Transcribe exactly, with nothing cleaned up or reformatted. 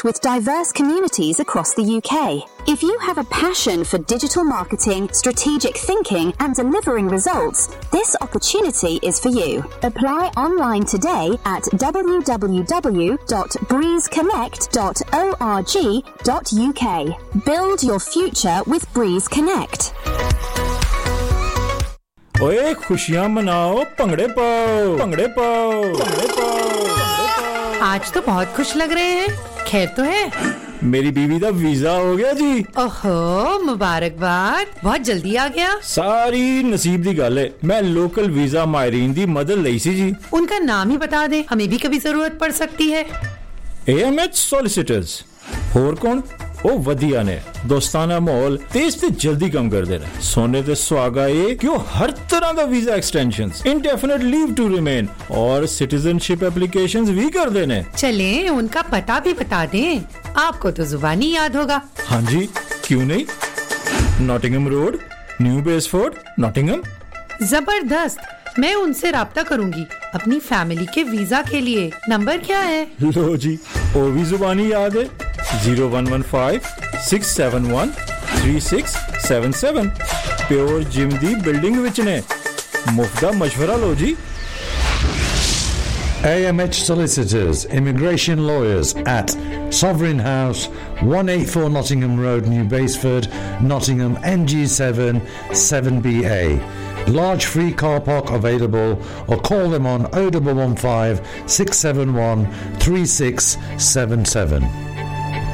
with diverse communities across the U K. If you have a passion for digital marketing, strategic thinking and delivering results, this opportunity is for you. Apply online today at w w w dot breeze connect dot org dot u k. Build your future with Breeze Connect. ओए खुशियां मनाओ, भंगड़े पाओ, भंगड़े पाओ, भंगड़े पाओ। आज तो बहुत खुश लग रहे हैं, खैर तो है? मेरी बीवी दा वीजा हो गया जी। ओहो, मुबारकबाद, बहुत जल्दी आ गया। सारी नसीब दी गल है। मैं लोकल वीजा मायरीन दी मदद लई सी जी। उनका नाम ही बता दे, हमें भी कभी जरूरत पड़ सकती है। A M H solicitors. होर कौन? ओ वधिया ने दोस्ताना माहौल तेज ते जल्दी कम कर देना। सोने ते सुहागा है कि वो हर तरह का visa extensions, indefinite leave to remain और सिटीजनशिप एप्लीकेशंस भी कर देने। चले उनका पता भी बता दें, आपको तो जुबानी याद होगा। हाँ जी, क्यों नहीं। Nottingham road, new बेसफोर्ड, Nottingham. जबरदस्त, मैं उनसे राब्ता करूंगी अपनी फैमिली के वीजा के लिए। नंबर क्या है? लो जी, वो भी जुबानी याद है। zero one one five six seven one three six seven seven। Pure gym दी बिल्डिंग विच ने। मुफ्त दा मशवरा लो जी। A M H Solicitors, Immigration Lawyers at Sovereign House, one eighty-four Nottingham Road, New Basford, Nottingham, N G seven seven B A. Large free car park available, or call them on oh one one five six seven one three six seven seven.